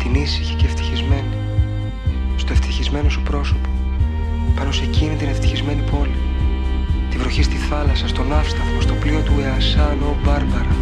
την ήσυχη και ευτυχισμένη, στο ευτυχισμένο σου πρόσωπο, πάνω σε εκείνη την ευτυχισμένη πόλη, τη βροχή στη θάλασσα, στον ναύσταθμο, στο πλοίο του Εασάν, ω Μπάρμπαρα.